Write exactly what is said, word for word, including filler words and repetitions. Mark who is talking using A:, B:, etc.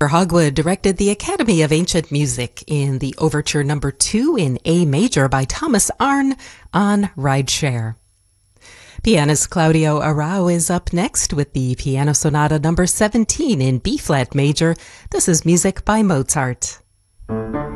A: Hogwood directed the Academy of Ancient Music in the Overture Number two in A major by Thomas Arne on Rideshare. Pianist Claudio Arrau is up next with the Piano Sonata Number seventeen in B-flat major. This is music by Mozart.